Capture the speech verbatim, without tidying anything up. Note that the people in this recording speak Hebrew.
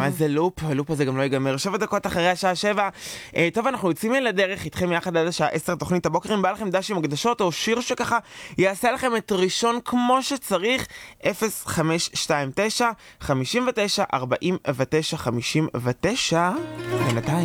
מה זה לופ? הלופ הזה גם לא ייגמר. שבע דקות אחרי השעה שבע. אה, טוב, אנחנו יוצאים לדרך איתכם יחד עד השעה עשר תוכנית הבוקר. אם בא לכם דשים הקדשות או שיר שככה יעשה לכם את ראשון כמו שצריך, אפס חמש שתיים תשע חמש תשע ארבע תשע חמש תשע. בינתיים